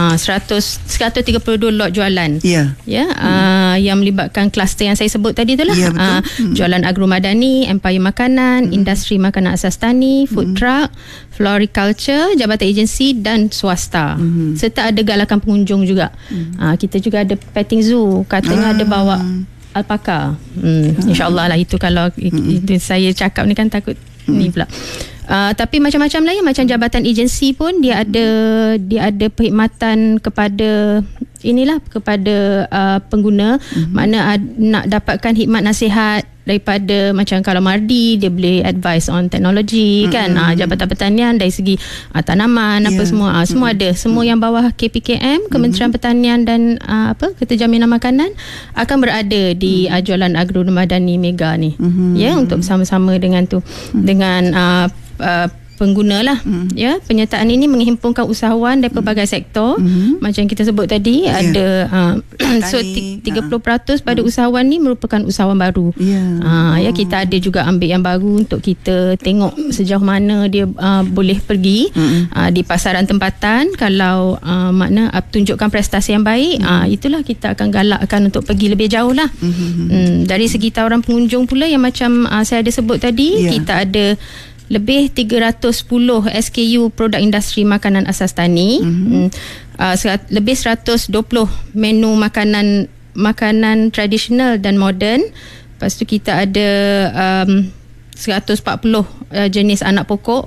132 lot jualan. Yang melibatkan kluster yang saya sebut tadi itulah. Jualan agromadani, empire makanan, industri makanan asas tani, food truck, floriculture, jabatan agensi dan swasta. Serta ada galakan pengunjung juga. Kita juga ada petting zoo, katanya ada bawa alpaka. InsyaAllah lah itu. Kalau itu saya cakap ni kan takut ni pula. Tapi macam-macam lah ya, macam jabatan agensi pun dia ada perkhidmatan kepada kepada pengguna. Mana nak dapatkan khidmat nasihat daripada, macam kalau Mardi dia boleh advice on teknologi kan, jabatan pertanian dari segi tanaman apa semua, semua ada, semua yang bawah KPKM, Kementerian Pertanian dan Keterjaminan Makanan akan berada di jualan agromadani mega ni untuk bersama-sama dengan dengan pengguna lah. Penyertaan ini menghimpunkan usahawan dari pelbagai sektor. Macam kita sebut tadi, ada so 30% pada usahawan ni merupakan usahawan baru. Kita ada juga ambil yang baru untuk kita tengok sejauh mana dia boleh pergi di pasaran tempatan. Kalau makna tunjukkan prestasi yang baik, itulah kita akan galakkan untuk pergi lebih jauh lah. Dari segi tawaran pengunjung pula, yang macam saya ada sebut tadi, kita ada lebih 310 SKU produk industri makanan asas tani, lebih 120 menu makanan tradisional dan moden. Lepas tu kita ada 140 jenis anak pokok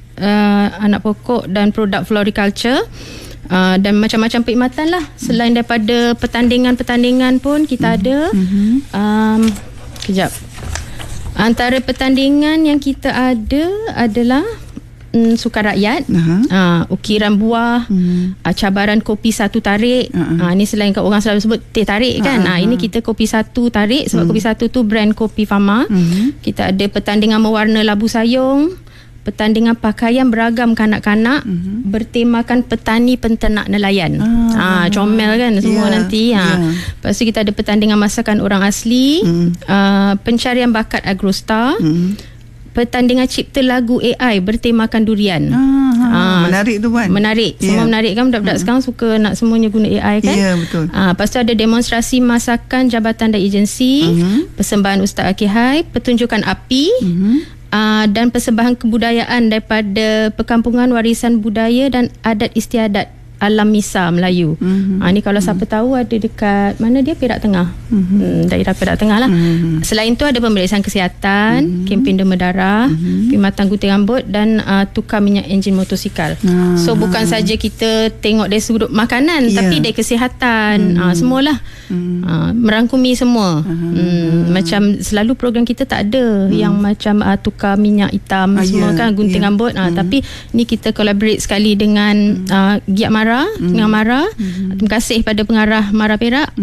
dan produk floriculture. Dan macam-macam perkhidmatan lah. Selain daripada pertandingan pun kita ada. Antara pertandingan yang kita ada adalah sukan rakyat, ukiran buah, cabaran kopi satu tarik. Ni selain orang selalu sebut teh tarik kan. Ini kita kopi satu tarik, sebab kopi satu tu brand Kopi Fama. Kita ada pertandingan mewarna labu sayung, pertandingan pakaian beragam kanak-kanak, bertemakan petani penternak nelayan. Comel kan semua nanti. Lepas tu kita ada pertandingan masakan orang asli, pencarian bakat Agrostar, pertandingan cipta lagu AI bertemakan durian. Menarik tu kan. Menarik. Semua menarik kan. Budak-budak sekarang suka nak semuanya guna AI kan. Betul. Lepas tu ada demonstrasi masakan jabatan dan agensi, persembahan Ustaz Akihai, pertunjukan api, dan persembahan kebudayaan daripada Perkampungan Warisan Budaya dan Adat Istiadat Alam Misa Melayu. Ni kalau siapa tahu ada dekat mana dia, Perak Tengah. Daerah Perak Tengah lah. Selain tu ada pemeriksaan kesihatan, kempen demam darah, perkhidmatan gunting rambut dan tukar minyak enjin motosikal. So bukan saja kita tengok dari sudut makanan, tapi dari kesihatan, semualah. Merangkumi semua. Macam selalu program kita tak ada yang macam tukar minyak hitam semua kan, gunting rambut. Tapi ni kita collaborate sekali dengan Giat Mara, dengan Mara. Terima kasih pada pengarah Mara Perak.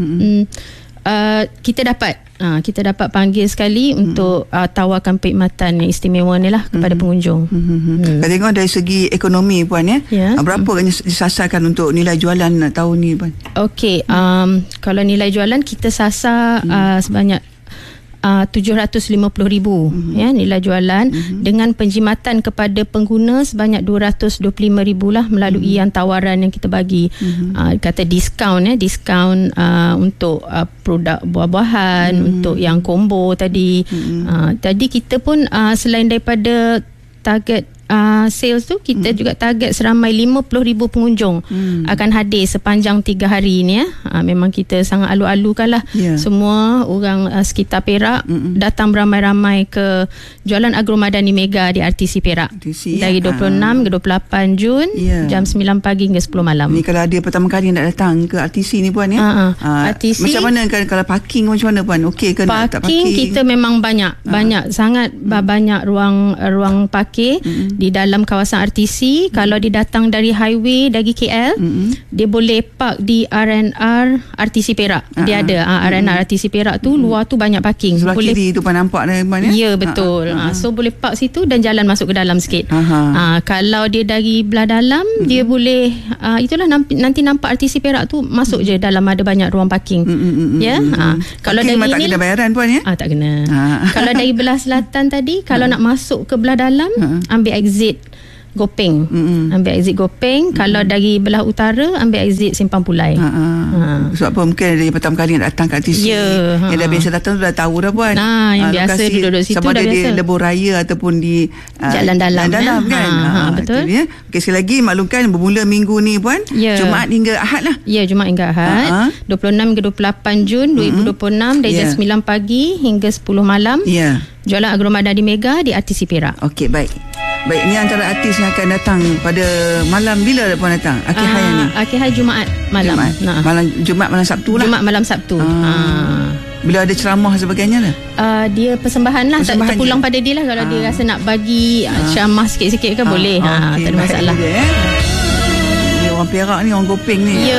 Kita dapat panggil sekali untuk tawarkan perkhidmatan yang istimewa ni lah kepada pengunjung. Kita tengok dari segi ekonomi puan berapa kan disasarkan untuk nilai jualan tahun ni puan? Okey, kalau nilai jualan kita sasar sebanyak 750,000 nilai jualan, dengan penjimatan kepada pengguna sebanyak 225,000 lah melalui yang tawaran yang kita bagi. Kata diskaun untuk produk buah-buahan, untuk yang combo tadi. Jadi kita pun selain daripada target sales tu, kita juga target seramai 50,000 pengunjung akan hadir sepanjang 3 hari ni. Memang kita sangat alu-alukan lah. Semua orang sekitar Perak datang beramai-ramai ke jualan agromadani mega di RTC Perak dari 26 ke 28 Jun jam 9 pagi hingga 10 malam. Ni kalau ada pertama kali nak datang ke RTC ni puan RTC, macam mana kan, kalau parking macam mana puan? Okey ke nak tak parking? Kita memang banyak sangat banyak ruang parkir di dalam kawasan RTC. Kalau dia datang dari highway dari KL, dia boleh park di R&R RTC Perak. Dia ada R&R RTC Perak tu, luar tu banyak parking. Sebelah boleh, kiri tu pun nampak dah puan ya? Betul. So boleh park situ dan jalan masuk ke dalam sikit. Kalau dia dari belah dalam, dia boleh itulah nanti nampak RTC Perak tu, masuk je dalam, ada banyak ruang parking. Kalau dari tak kena bayaran puan tak kena. Kalau dari belah selatan tadi, kalau nak masuk ke belah dalam, ambil exit Gopeng. Ambil exit Gopeng. Kalau dari belah utara, ambil exit Simpang Pulai. Sebab apa mungkin dari pertama kali nak datang kat TC. Yang dah biasa datang tu dah tahu dah puan. Yang biasa duduk situ sama dah biasa. Sama ada di Lebuh Raya ataupun di Jalan Dalam kan. Betul. Okey, sekali lagi maklumkan bermula minggu ni puan. Jumaat hingga Ahad lah. Ya, Jumaat hingga Ahad. 26 hingga 28 Jun 2026 dari jam 9 pagi hingga 10 malam. Jualan Agromadani Mega di RTC Perak. Okey, baik. Baik, ni antara artis yang akan datang pada malam bila puan datang? Akhir hari ni? Akhir hari Jumaat malam. Jumaat malam Sabtu lah. Jumaat malam Sabtu. Bila ada ceramah sebagainya lah? Dia persembahan lah. Terpulang pada dia lah. Kalau dia rasa nak bagi ceramah sikit-sikit kan boleh. Tak ada masalah. Dia orang Perak ni, orang Gopeng ni.